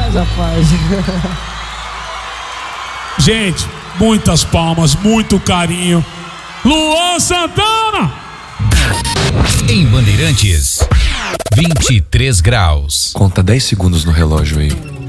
rapaz. Gente, muitas palmas, muito carinho. Luan Santana! Em Bandeirantes, 23 graus. Conta 10 segundos no relógio aí.